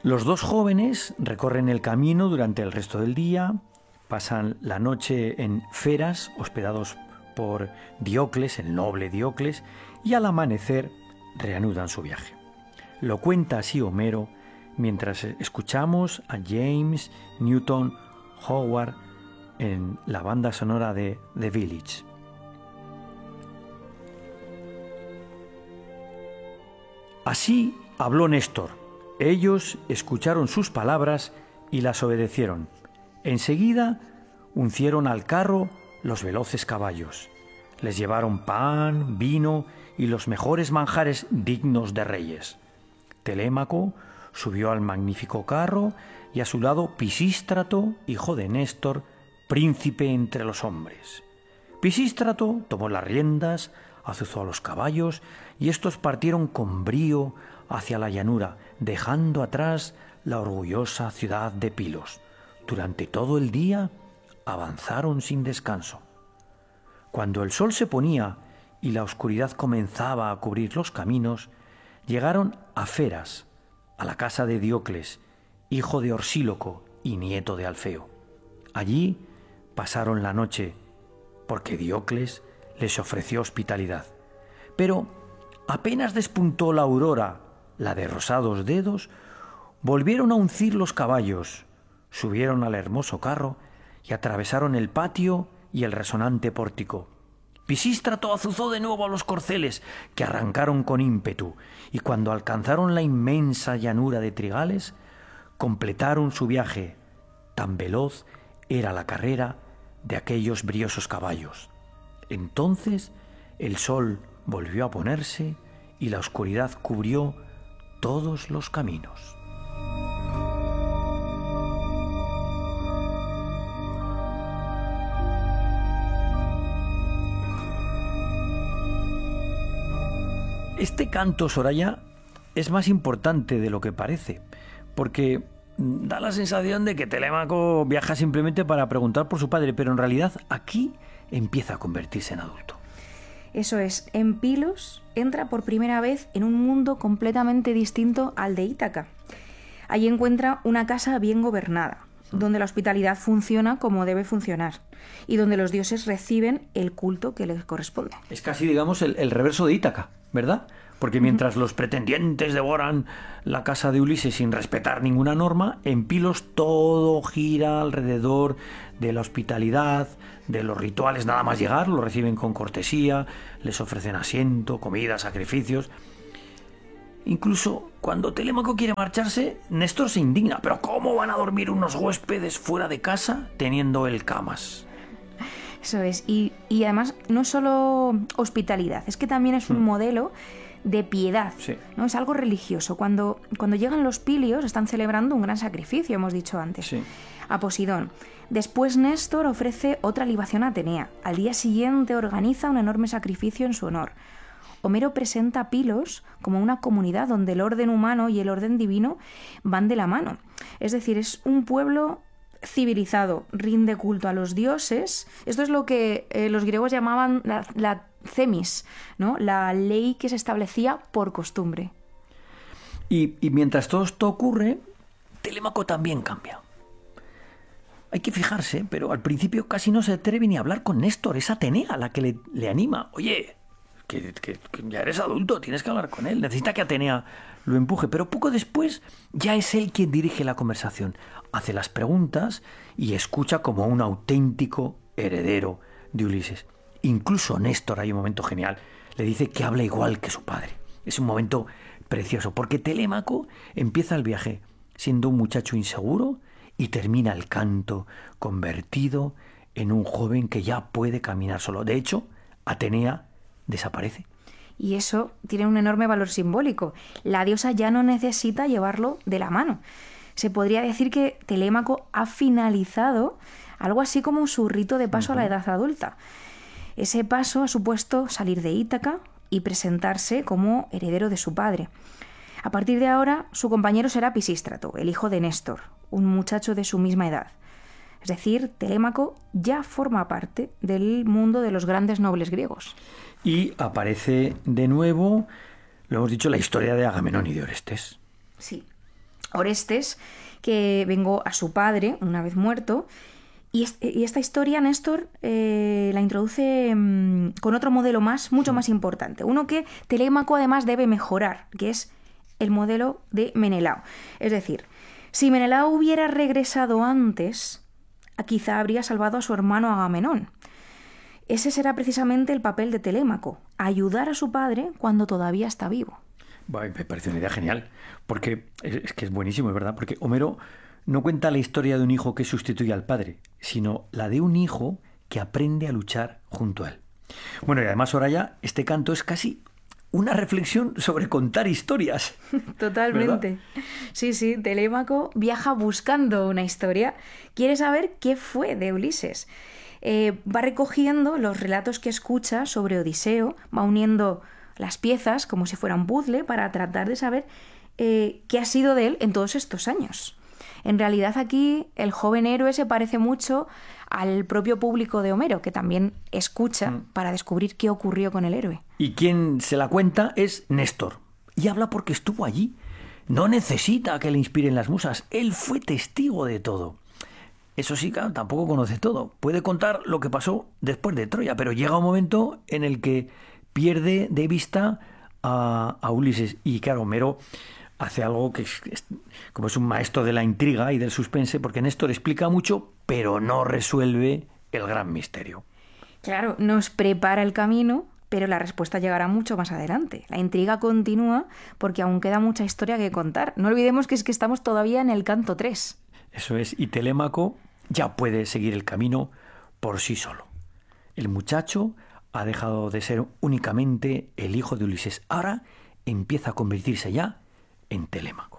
Los dos jóvenes recorren el camino durante el resto del día, pasan la noche en Feras, hospedados por Diocles, el noble Diocles, y al amanecer reanudan su viaje. Lo cuenta así Homero mientras escuchamos a James Newton Howard en la banda sonora de The Village. Así habló Néstor. Ellos escucharon sus palabras y las obedecieron. Enseguida uncieron al carro los veloces caballos. Les llevaron pan, vino y los mejores manjares dignos de reyes. Telémaco subió al magnífico carro y a su lado Pisístrato, hijo de Néstor, príncipe entre los hombres. Pisístrato tomó las riendas, azuzó a los caballos y estos partieron con brío hacia la llanura, dejando atrás la orgullosa ciudad de Pilos. Durante todo el día avanzaron sin descanso. Cuando el sol se ponía y la oscuridad comenzaba a cubrir los caminos, llegaron a Feras, a la casa de Diocles, hijo de Orsíloco y nieto de Alfeo. Allí pasaron la noche, porque Diocles les ofreció hospitalidad. Pero apenas despuntó la aurora, la de rosados dedos, volvieron a uncir los caballos, subieron al hermoso carro y atravesaron el patio y el resonante pórtico. Pisístrato azuzó de nuevo a los corceles, que arrancaron con ímpetu, y cuando alcanzaron la inmensa llanura de trigales, completaron su viaje. Tan veloz era la carrera de aquellos briosos caballos. Entonces el sol volvió a ponerse y la oscuridad cubrió todos los caminos. Este canto, Soraya, es más importante de lo que parece, porque da la sensación de que Telémaco viaja simplemente para preguntar por su padre, pero en realidad aquí empieza a convertirse en adulto. Eso es, en Pilos entra por primera vez en un mundo completamente distinto al de Ítaca. Allí encuentra una casa bien gobernada, donde la hospitalidad funciona como debe funcionar y donde los dioses reciben el culto que les corresponde. Es casi, digamos, el reverso de Ítaca, ¿verdad? Porque mientras los pretendientes devoran la casa de Ulises sin respetar ninguna norma, en Pilos todo gira alrededor de la hospitalidad, de los rituales. Nada más llegar, lo reciben con cortesía, les ofrecen asiento, comida, sacrificios. Incluso cuando Telémaco quiere marcharse, Néstor se indigna. ¿Pero cómo van a dormir unos huéspedes fuera de casa teniendo él camas? Eso es, y además no solo hospitalidad, es que también es un modelo de piedad, sí, ¿no? Es algo religioso. Cuando llegan los pilios están celebrando un gran sacrificio, hemos dicho antes, sí, a Posidón. Después Néstor ofrece otra libación a Atenea. Al día siguiente organiza un enorme sacrificio en su honor. Homero presenta a Pilos como una comunidad donde el orden humano y el orden divino van de la mano. Es decir, es un pueblo civilizado, rinde culto a los dioses. Esto es lo que los griegos llamaban la themis, ¿no? La ley que se establecía por costumbre. Y mientras todo esto ocurre, Telémaco también cambia. Hay que fijarse, pero al principio casi no se atreve ni a hablar con Néstor. Es Atenea la que le anima. Oye, que ya eres adulto, tienes que hablar con él. Necesita que Atenea lo empuje. Pero poco después ya es él quien dirige la conversación. Hace las preguntas y escucha como un auténtico heredero de Ulises. Incluso Néstor, hay un momento genial, le dice que habla igual que su padre. Es un momento precioso, porque Telémaco empieza el viaje siendo un muchacho inseguro y termina el canto convertido en un joven que ya puede caminar solo. De hecho, Atenea desaparece. Y eso tiene un enorme valor simbólico. La diosa ya no necesita llevarlo de la mano. Se podría decir que Telémaco ha finalizado algo así como su rito de paso a la edad adulta. Ese paso ha supuesto salir de Ítaca y presentarse como heredero de su padre. A partir de ahora, su compañero será Pisístrato, el hijo de Néstor, un muchacho de su misma edad. Es decir, Telémaco ya forma parte del mundo de los grandes nobles griegos. Y aparece de nuevo, lo hemos dicho, la historia de Agamenón y de Orestes. Sí. Orestes, que vengó a su padre una vez muerto. Y esta historia, Néstor, la introduce con otro modelo mucho más importante. Uno que Telémaco además debe mejorar, que es el modelo de Menelao. Es decir, si Menelao hubiera regresado antes, quizá habría salvado a su hermano Agamenón. Ese será precisamente el papel de Telémaco, ayudar a su padre cuando todavía está vivo. Bueno, me parece una idea genial, porque es que es buenísimo, es verdad, porque Homero no cuenta la historia de un hijo que sustituye al padre, sino la de un hijo que aprende a luchar junto a él. Bueno, y además, Soraya, este canto es casi una reflexión sobre contar historias. Totalmente. ¿Verdad? Sí, sí, Telémaco viaja buscando una historia, quiere saber qué fue de Ulises. Va recogiendo los relatos que escucha sobre Odiseo, va uniendo las piezas como si fuera un puzzle para tratar de saber qué ha sido de él en todos estos años. En realidad aquí el joven héroe se parece mucho al propio público de Homero, que también escucha para descubrir qué ocurrió con el héroe. Y quien se la cuenta es Néstor. Y habla porque estuvo allí. No necesita que le inspiren las musas. Él fue testigo de todo. Eso sí, claro, tampoco conoce todo. Puede contar lo que pasó después de Troya, pero llega un momento en el que pierde de vista a Ulises. Y claro, Homero hace algo que como es un maestro de la intriga y del suspense, porque Néstor explica mucho, pero no resuelve el gran misterio. Claro, nos prepara el camino, pero la respuesta llegará mucho más adelante. La intriga continúa porque aún queda mucha historia que contar. No olvidemos que es que estamos todavía en el canto 3. Eso es, y Telémaco ya puede seguir el camino por sí solo. El muchacho ha dejado de ser únicamente el hijo de Ulises. Ahora empieza a convertirse ya en Telémaco.